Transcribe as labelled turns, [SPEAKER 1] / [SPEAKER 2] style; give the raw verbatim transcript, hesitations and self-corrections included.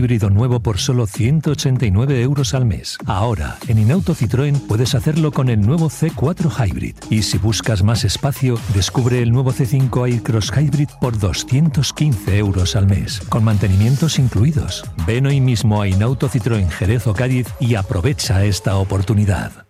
[SPEAKER 1] híbrido nuevo por solo ciento ochenta y nueve euros al mes. Ahora, en Inauto Citroën puedes hacerlo con el nuevo C cuatro Hybrid. Y si buscas más espacio, descubre el nuevo C cinco Aircross Hybrid por doscientos quince euros al mes, con mantenimientos incluidos. Ven hoy mismo a Inauto Citroën Jerez o Cádiz y aprovecha esta oportunidad.